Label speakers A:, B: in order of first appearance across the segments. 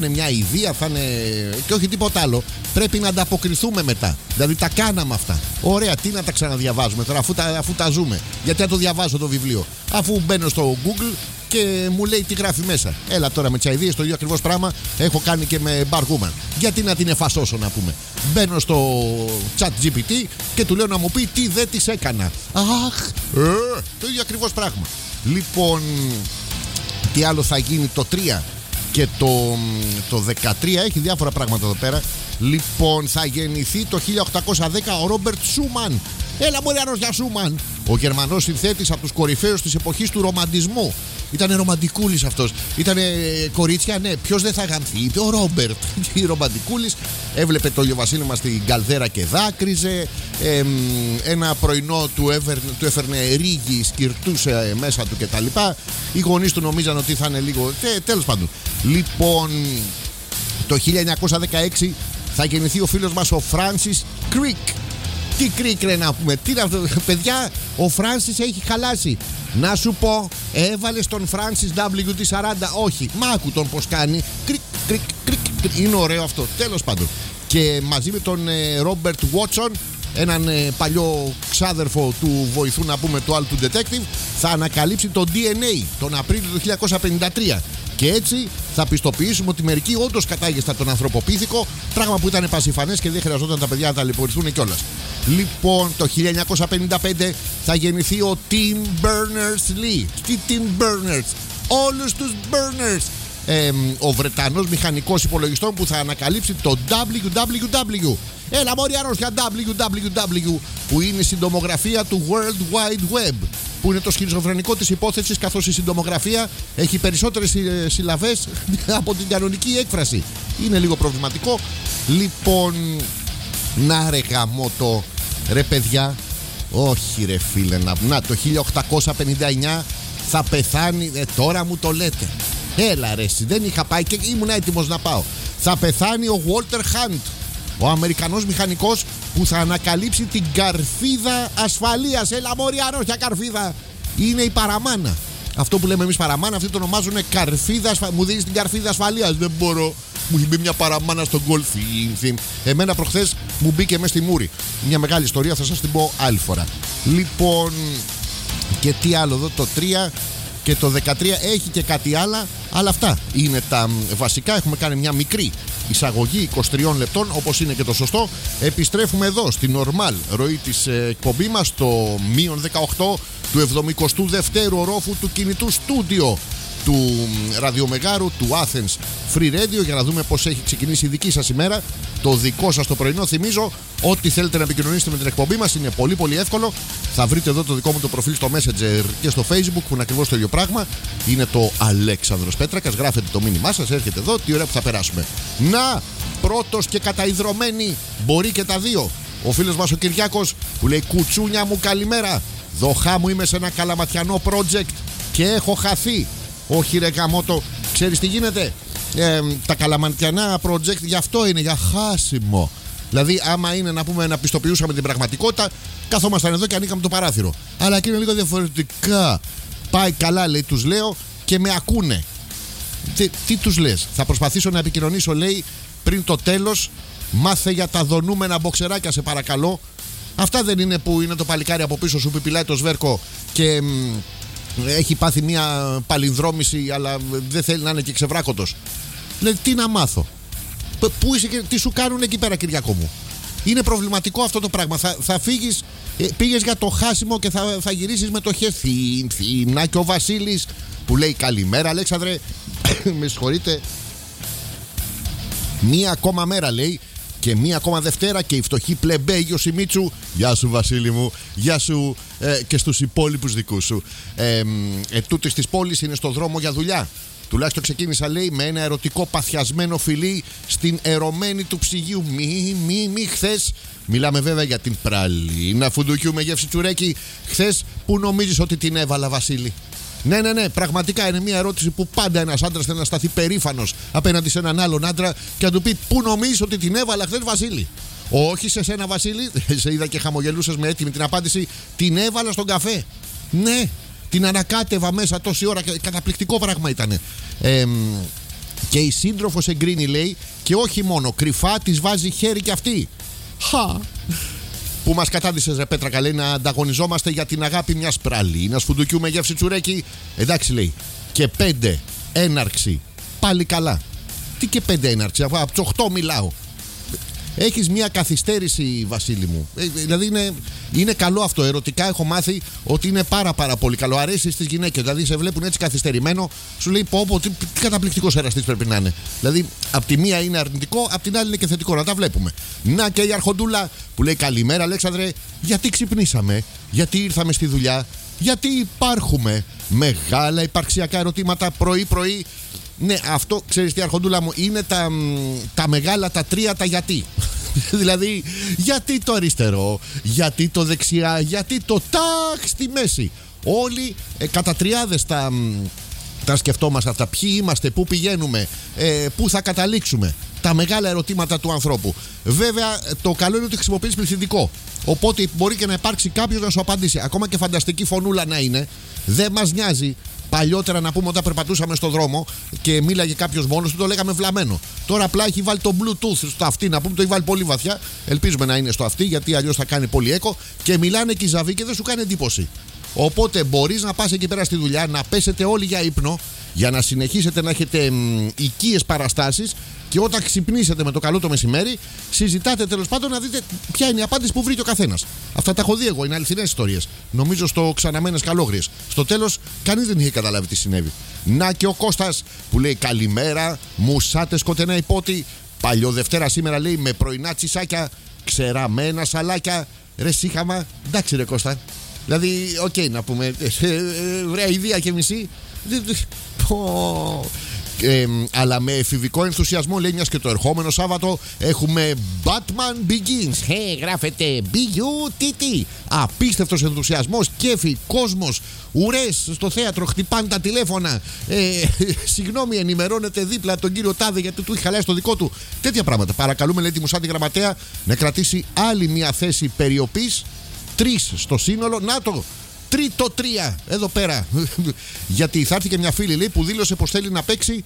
A: είναι μια ιδέα, θα είναι και όχι τίποτα άλλο. Πρέπει να ανταποκριθούμε μετά. Δηλαδή τα κάναμε αυτά. Ωραία, τι να τα ξαναδιαβάζουμε τώρα, αφού τα ζούμε. Γιατί να το διαβάζω το βιβλίο, αφού μπαίνω στο Google και μου λέει τι γράφει μέσα. Έλα τώρα με τις αηδίες, το ίδιο ακριβώς πράγμα έχω κάνει και με Barwoman. Γιατί να την εφασώσω, να πούμε. Μπαίνω στο chat GPT και του λέω να μου πει τι δεν της έκανα. Αχ, το ίδιο ακριβώς πράγμα. Λοιπόν, τι άλλο θα γίνει το 3 και το 13, έχει διάφορα πράγματα εδώ πέρα. Λοιπόν, θα γεννηθεί το 1810 ο Ρόμπερτ Σούμαν. Έλα μωρέ αρρώστια Σούμαν. Ο Γερμανός συνθέτης από τους κορυφαίους της εποχής του ρομαντισμού. Ήτανε ρομαντικούλης αυτός. Ήτανε κορίτσια, ναι. Ποιος δεν θα γαμθεί, ο Ρόμπερτ. Η ρομαντικούλης. Έβλεπε το ηλιοβασίλεμα μας στην καλδέρα και δάκρυζε. Ένα πρωινό του έφερνε ρίγη, σκυρτούσε μέσα του κτλ. Οι γονείς του νομίζαν ότι θα είναι λίγο. Τέλος πάντων. Λοιπόν, το 1916 θα γεννηθεί ο φίλος μας ο Φράνσις Κρικ. Τι Κρικ ρε να πούμε, τι είναι αυτό, παιδιά, ο Φράνσις έχει χαλάσει. Να σου πω, έβαλε τον Φράνσις WD-40, όχι, μ' άκου τον πως κάνει. Κρικ, κρικ, κρικ, κρικ, είναι ωραίο αυτό, τέλος πάντων. Και μαζί με τον Ρόμπερτ Βότσον, έναν παλιό ξάδερφο του βοηθού να πούμε του άλλου του detective, θα ανακαλύψει το DNA τον Απρίλιο του 1953. Και έτσι θα πιστοποιήσουμε ότι μερικοί όντως κατάγεσταν τον ανθρωποπίθηκο, πράγμα που ήταν πασιφανές και δεν χρειαζόταν τα παιδιά να ταλαιπωρηθούν κιόλας. Λοιπόν, το 1955 θα γεννηθεί ο Tim Berners-Lee. Τι Tim Berners? Όλους τους Berners. Ο Βρετανός μηχανικός υπολογιστών που θα ανακαλύψει το WWW. Έλα μόρια αρρώστια WWW, που είναι η συντομογραφία του World Wide Web, που είναι το σχιζοφρενικό της υπόθεσης, καθώς η συντομογραφία έχει περισσότερες συλλαβές από την κανονική έκφραση. Είναι λίγο προβληματικό. Λοιπόν, να ρε γαμώτο, ρε παιδιά, όχι ρε φίλε, να το 1859 θα πεθάνει, τώρα μου το λέτε. Έλα ρε εσύ, δεν είχα πάει και ήμουν έτοιμος να πάω. Θα πεθάνει ο Walter Hunt, ο Αμερικανός μηχανικός που θα ανακαλύψει την καρφίδα ασφαλείας. Έλα μόρια αρρώστια καρφίδα. Είναι η παραμάνα. Αυτό που λέμε εμείς παραμάνα, αυτοί το ονομάζουν καρφίδα ασφαλείας. Μου δίνεις την καρφίδα ασφαλείας? Δεν μπορώ. Μου έχει μπει μια παραμάνα στον γκολφ. Εμένα προχθές μου μπήκε μέσα στη μούρη. Μια μεγάλη ιστορία, θα σας την πω άλλη φορά. Λοιπόν, και τι άλλο εδώ, το 3 και το 13 έχει και κάτι άλλο, αλλά αυτά είναι τα βασικά. Έχουμε κάνει μια μικρή εισαγωγή 23 λεπτών, όπως είναι και το σωστό. Επιστρέφουμε εδώ στην νορμάλ ροή της εκπομπή μας, το μείον 18 του 72ου ορόφου του κινητού στούντιο του ραδιομεγάρου του Athens Free Radio, για να δούμε πως έχει ξεκινήσει η δική σας ημέρα, το δικό σας το πρωινό. Θυμίζω, ό,τι θέλετε να επικοινωνήσετε με την εκπομπή μας είναι πολύ πολύ εύκολο. Θα βρείτε εδώ το δικό μου το προφίλ στο Messenger και στο Facebook, που είναι ακριβώς το ίδιο πράγμα. Είναι το Αλέξανδρος Πέτρακας. Γράφετε το μήνυμά σας, έρχεται εδώ, τι ωραία που θα περάσουμε. Να, πρώτος και καταϊδρωμένη, μπορεί και τα δύο, ο φίλος μας ο Κυριάκος, που λέει κουτσούνια μου καλημέρα. Δοχά μου, είμαι σε ένα καλαματιανό project και έχω χαθεί. Όχι ρε γαμώτο, ξέρεις τι γίνεται? Τα καλαματιανά project γι' αυτό είναι, για χάσιμο. Δηλαδή άμα είναι να πούμε να πιστοποιούσαμε την πραγματικότητα, καθόμασταν εδώ και ανοίγαμε το παράθυρο. Αλλά εκεί είναι λίγο διαφορετικά. Πάει καλά, λέει, τους λέω και με ακούνε. Τι τους λες? Θα προσπαθήσω να επικοινωνήσω, λέει, πριν το τέλος. Μάθε για τα δονούμενα μποξεράκια, σε παρακαλώ. Αυτά δεν είναι που είναι το παλικάρι από πίσω σου που πιλάει το σβέρκο και έχει πάθει μια παλινδρόμηση, αλλά δεν θέλει να είναι και ξεβράκωτος? Λέει, τι να μάθω? Πού είσαι και τι σου κάνουν εκεί πέρα, Κυριακό μου? Είναι προβληματικό αυτό το πράγμα. Θα φύγεις, πήγες για το χάσιμο και θα γυρίσεις με το χεφί. Να, και ο Βασίλης που λέει καλημέρα Αλέξανδρε. Με συγχωρείτε. Μία ακόμα μέρα, λέει, και μία ακόμα Δευτέρα και η φτωχή πλεμπέγιο Σιμίτσου. Γεια σου Βασίλη μου, γεια σου και στους υπόλοιπους δικούς σου. Τούτης της πόλης είναι στο δρόμο για δουλειά. Τουλάχιστον ξεκίνησα, λέει, με ένα ερωτικό παθιασμένο φιλί στην ερωμένη του ψυγείου. Μη χθες. Μιλάμε βέβαια για την πραλίνα φουντουκιού με γεύση τσουρέκι. Χθες που νομίζεις ότι την έβαλα, Βασίλη? Ναι, πραγματικά είναι μια ερώτηση που πάντα ένας άντρας θέλει να σταθεί περήφανος απέναντι σε έναν άλλον άντρα και να του πει, πού νομίζεις ότι την έβαλα χθες, Βασίλη? Όχι σε σένα, Βασίλη. Σε είδα και χαμογελούσες με έτοιμη την απάντηση. Την έβαλα στον καφέ. Ναι, την ανακάτευα μέσα τόση ώρα. Καταπληκτικό πράγμα ήτανε. Και η σύντροφος εγκρίνει, λέει, και όχι μόνο, κρυφά της βάζει χέρι κι αυτή. Που μας κατάδυσες, ρε Πέτρακα, λέει, να ανταγωνιζόμαστε για την αγάπη μιας πραλίνας φουντουκιού με γεύση τσουρέκι. Εντάξει, λέει, και 5 έναρξη. Πάλι καλά. Τι και 5 έναρξη, από τις 8 μιλάω. Έχεις μια καθυστέρηση, Βασίλη μου. Δηλαδή είναι καλό αυτό. Ερωτικά έχω μάθει ότι είναι πάρα πολύ καλό. Αρέσει στις γυναίκες. Δηλαδή σε βλέπουν έτσι καθυστερημένο, σου λέει πω, τι καταπληκτικός εραστής πρέπει να είναι. Δηλαδή απ' τη μία είναι αρνητικό, απ' την άλλη είναι και θετικό. Να τα βλέπουμε. Να και η Αρχοντούλα που λέει καλημέρα, Αλέξανδρε. Γιατί ξυπνήσαμε, γιατί ήρθαμε στη δουλειά, γιατί υπάρχουμε. Μεγάλα υπαρξιακά ερωτήματα πρωί-πρωί. Ναι, αυτό ξέρεις τι, Αρχοντούλα μου, είναι τα μεγάλα, τα τρία, τα γιατί. Δηλαδή, γιατί το αριστερό, γιατί το δεξιά, γιατί το τάκ στη μέση. Όλοι κατά τριάδες τα σκεφτόμαστε αυτά. Ποιοι είμαστε, πού πηγαίνουμε, πού θα καταλήξουμε. Τα μεγάλα ερωτήματα του ανθρώπου. Βέβαια, το καλό είναι ότι χρησιμοποιείς πληθυντικό. Οπότε μπορεί και να υπάρξει κάποιος να σου απαντήσει. Ακόμα και φανταστική φωνούλα να είναι, δεν μας νοιάζει. Παλιότερα, να πούμε, όταν περπατούσαμε στον δρόμο και μίλαγε κάποιος μόνος του, το λέγαμε βλαμμένο. Τώρα απλά έχει βάλει το Bluetooth στο αυτί, να πούμε, το έχει βάλει πολύ βαθιά. Ελπίζουμε να είναι στο αυτί, γιατί αλλιώς θα κάνει πολύ έκο. Και μιλάνε και οι ζαβοί και δεν σου κάνει εντύπωση. Οπότε μπορείς να πας εκεί πέρα στη δουλειά, να πέσετε όλοι για ύπνο, για να συνεχίσετε να έχετε οικίες παραστάσεις. Και όταν ξυπνήσετε με το καλό το μεσημέρι, συζητάτε τέλος πάντων να δείτε ποια είναι η απάντηση που βρήκε ο καθένας. Αυτά τα έχω δει εγώ, είναι αληθινές ιστορίες. Νομίζω στο Ξαναμένες Καλόγριες. Στο τέλος, κανείς δεν είχε καταλάβει τι συνέβη. Να και ο Κώστας που λέει καλημέρα, μουσάτε σκοτεινά υπότι. Παλιοδευτέρα σήμερα, λέει, με πρωινά τσισάκια, ξεραμένα σαλάκια. Ρε σύχαμα, εντάξει ρε Κώστα. Δηλαδή, οκ, να πούμε. Βρέα ιδία και μισή. Αλλά με εφηβικό ενθουσιασμό, λέει, μιας και το ερχόμενο Σάββατο έχουμε Batman Begins. Γράφεται B-U-T-T. Απίστευτος ενθουσιασμός, κέφι, κόσμος, ουρές στο θέατρο, χτυπάνε τα τηλέφωνα. Συγγνώμη, ενημερώνεται δίπλα τον κύριο Τάδε γιατί του έχει χαλάσει το δικό του. Τέτοια πράγματα. Παρακαλούμε, λέει, τη Μουσάτη Γραμματέα να κρατήσει άλλη μια θέση περιοπής. 3 στο σύνολο. Να το! Τρίτο 3 εδώ πέρα. Γιατί θα έρθει και μια φίλη, λέει, που δήλωσε πως θέλει να παίξει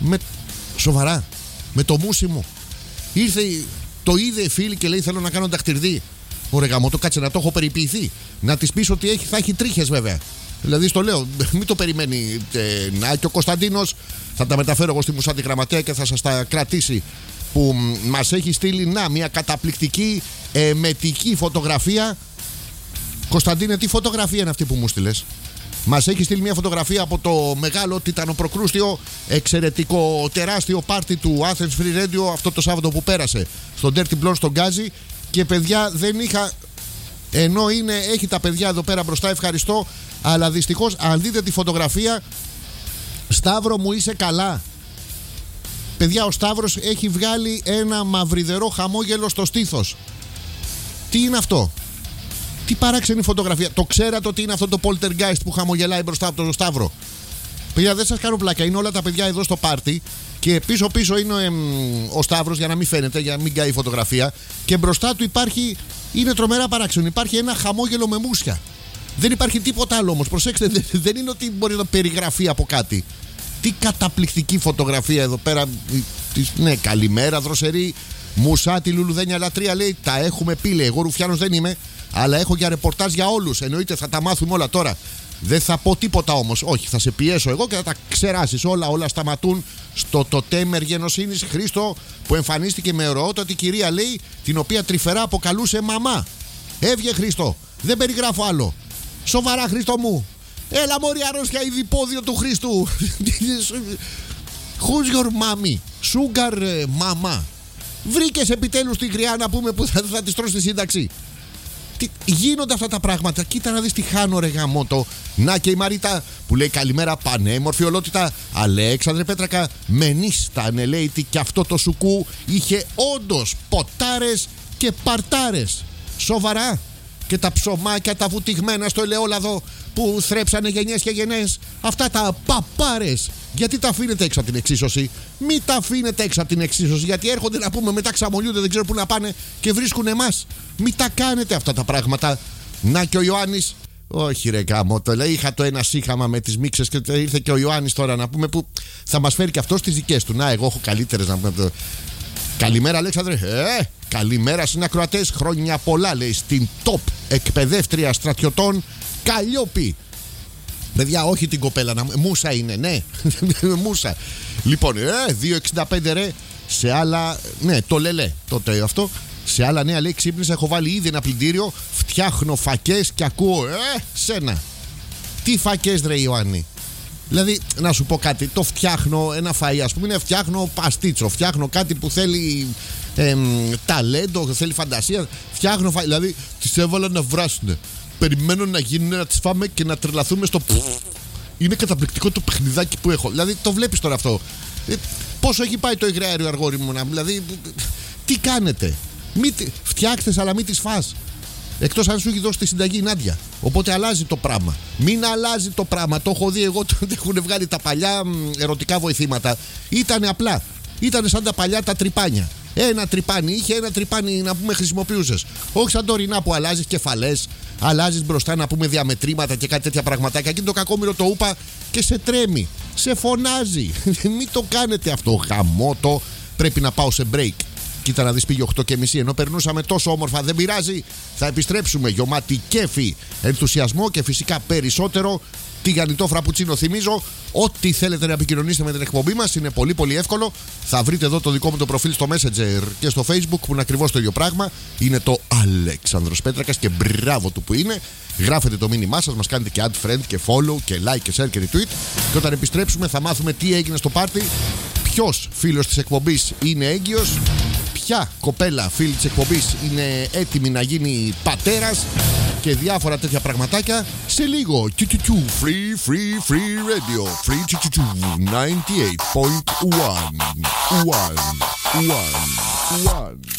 A: σοβαρά με το μούσιμο. Ήρθε, το είδε η φίλη και λέει θέλω να κάνω δαχτυρδί. Ωραία γαμό, το κάτσε να το έχω περιποιηθεί. Να της πεις ότι θα έχει τρίχες βέβαια. Δηλαδή στο λέω, μην το περιμένει. Να και ο Κωνσταντίνος, θα τα μεταφέρω εγώ στη Μουσάτη Γραμματέα και θα σας τα κρατήσει. Που μας έχει στείλει μια καταπληκτική μετική φωτογραφία. Κωνσταντίνε, τι φωτογραφία είναι αυτή που μου στείλες? Μας έχει στείλει μια φωτογραφία από το μεγάλο τιτανοπροκρούστιο, εξαιρετικό, τεράστιο πάρτι του Athens Free Radio αυτό το Σάββατο που πέρασε στο Dirty Blonde στον Γκάζι. Και παιδιά, δεν είχα. Ενώ έχει τα παιδιά εδώ πέρα μπροστά, ευχαριστώ. Αλλά δυστυχώς, αν δείτε τη φωτογραφία, Σταύρο μου, είσαι καλά. Παιδιά, ο Σταύρος έχει βγάλει ένα μαυριδερό χαμόγελο στο στήθος. Τι είναι αυτό? Τι παράξενη φωτογραφία. Το ξέρατε ότι είναι αυτό το poltergeist που χαμογελάει μπροστά από τον Σταύρο? Παιδιά, δεν σας κάνω πλάκα. Είναι όλα τα παιδιά εδώ στο πάρτι. Και πίσω είναι ο Σταύρος, για να μην φαίνεται, για να μην καεί η φωτογραφία. Και μπροστά του υπάρχει. Είναι τρομερά παράξενο. Υπάρχει ένα χαμόγελο με μουσια. Δεν υπάρχει τίποτα άλλο όμως. Προσέξτε, δεν είναι ότι μπορεί να περιγραφεί από κάτι. Τι καταπληκτική φωτογραφία εδώ πέρα. Ναι, καλημέρα, δροσερή. Μουσάτη, λουλουδένια, λατρεία, λέει. Τα έχουμε πει, λέει. Εγώ Ρουφιάνος δεν είμαι. Αλλά έχω για ρεπορτάζ για όλους. Εννοείται θα τα μάθουμε όλα τώρα. Δεν θα πω τίποτα όμως. Όχι, θα σε πιέσω εγώ και θα τα ξεράσεις όλα. Όλα σταματούν στο τοτέμ εργενοσύνης Χρήστο που εμφανίστηκε με ερωότατη κυρία, λέει, την οποία τρυφερά αποκαλούσε μαμά. Έβγε Χρήστο. Δεν περιγράφω άλλο. Σοβαρά, Χρήστο μου. Έλα μωρή αρρώστια, η διπόδιο του Χρήστου. Who's your mommy? Sugar mama. Βρήκες επιτέλους την γριά, να πούμε, που θα της τρώσει τη σύνταξη. Γίνονται αυτά τα πράγματα. Κοίτα να δεις τι χάνω, ρε γαμότο. Να και η Μαρίτα που λέει καλημέρα, πανέμορφη ολότητα. Αλέξανδρε Πέτρακα, μενίστανε, λέει, και αυτό το σουκού είχε όντως ποτάρες και παρτάρες. Σοβαρά. Και τα ψωμάκια τα βουτυγμένα στο ελαιόλαδο που θρέψανε γενιές και γενιές. Αυτά τα παπάρες. Γιατί τα αφήνετε έξω από την εξίσωση? Μην τα αφήνετε έξω από την εξίσωση. Γιατί έρχονται, να πούμε, μετά ξαμολιούνται, δεν ξέρουν πού να πάνε και βρίσκουν εμάς. Μην τα κάνετε αυτά τα πράγματα. Να και ο Ιωάννης, Όχι ρε γάμο, το λέει. Είχα το ένα σύγχαμα με τις μίξες και ήρθε και ο Ιωάννης τώρα να πούμε που θα μας φέρει και αυτός τις δικές του. Να, εγώ έχω καλύτερες να πούμε. Καλημέρα Αλέξανδρε. Καλημέρα συνακροατές. Χρόνια πολλά λέει στην top εκπαιδεύτρια στρατιωτών Καλλιόπη. Παιδιά, όχι την κοπέλα να... Μούσα είναι, ναι. Μούσα. Λοιπόν, 2,65 ρε. Σε άλλα, ναι, το λελέ τότε αυτό. Σε άλλα νέα λέει ξύπνησα, έχω βάλει ήδη ένα πλυντήριο. Φτιάχνω φακές και ακούω σένα. Τι φακές ρε Ιωάννη? Δηλαδή, να σου πω κάτι, το φτιάχνω ένα φαΐ, ας πούμε, φτιάχνω παστίτσο, φτιάχνω κάτι που θέλει ταλέντο, θέλει φαντασία. Φτιάχνω φαΐ, δηλαδή τις έβαλα να βράσουνε. Περιμένω να γίνουν, να τις φάμε και να τρελαθούμε στο είναι καταπληκτικό το παιχνιδάκι που έχω. Δηλαδή, το βλέπεις τώρα αυτό. Πόσο έχει πάει το υγραέριο αργόρι μου, δηλαδή, τι κάνετε? Φτιάξτε, αλλά μην τις φας. Εκτός αν σου έχει δώσει τη συνταγή η Νάντια. Οπότε αλλάζει το πράγμα. Μην αλλάζει το πράγμα. Το έχω δει εγώ. Έχουν βγάλει τα παλιά ερωτικά βοηθήματα. Ήτανε απλά. Ήτανε σαν τα παλιά τα τρυπάνια. Ένα τρυπάνι είχε, ένα τρυπάνι να πούμε χρησιμοποιούσες. Όχι σαν τωρινά που αλλάζεις κεφαλές, αλλάζεις μπροστά να πούμε διαμετρήματα και κάτι τέτοια πραγματάκια. Εκείνο το κακόμοιρο το ούπα και σε τρέμει. Σε φωνάζει. Μην το κάνετε αυτό. Χαμότο. Πρέπει να πάω σε break. Κοίτα να δεις, πήγε 8:30 ενώ περνούσαμε τόσο όμορφα. Δεν πειράζει, θα επιστρέψουμε γεμάτη κέφι, ενθουσιασμό και φυσικά περισσότερο τηγανιτό φραπουτσίνο. Θυμίζω, ό,τι θέλετε να επικοινωνήσετε με την εκπομπή μας είναι πολύ πολύ εύκολο. Θα βρείτε εδώ το δικό μου το προφίλ στο Messenger και στο Facebook που είναι ακριβώς το ίδιο πράγμα. Είναι το Αλέξανδρος Πέτρακας και μπράβο του που είναι. Γράφετε το μήνυμά σας, μας κάνετε και add friend και follow και like και share και retweet. Και όταν επιστρέψουμε θα μάθουμε τι έγινε στο πάρτι, ποιος φίλος της εκπομπής είναι έγκυος, ποια κοπέλα φίλη της εκπομπής είναι έτοιμη να γίνει πατέρας και διάφορα τέτοια πραγματάκια σε λίγο. Free radio. Free 98.1.